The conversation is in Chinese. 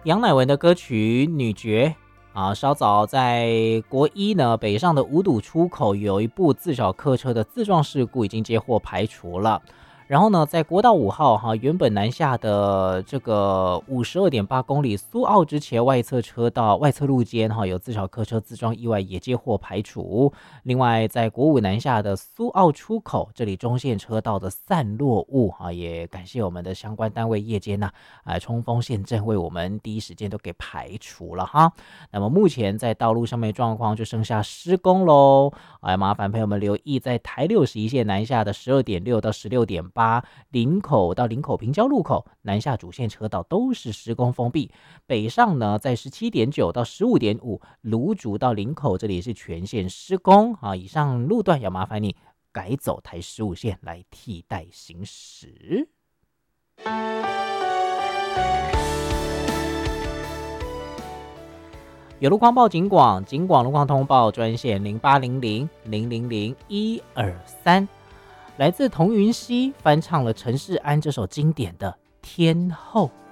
杨乃文的歌曲《女爵》啊，稍早在国一呢北上的五堵出口有一部自小客车的自撞事故已经接获排除了。然后呢，在国道5号原本南下的这个52.8公里苏澳之前外侧车道外侧路肩有自小客车自撞意外也接获排除。另外，在国五南下的苏澳出口这里中线车道的散落物也感谢我们的相关单位夜间冲锋陷阵，为我们第一时间都给排除了哈。那么目前在道路上面状况就剩下施工喽，麻烦朋友们留意，在台61线南下的12.6到16.8，林口到林口平交路口南下主线车道都是施工封闭。北上呢，在17.9到15.5，芦竹到林口这里是全线施工以上路段要麻烦你改走台15线来替代行驶。有路况报警广，警广路况通报专线0800000123，来自童云熙翻唱了陈世安这首经典的《天后》。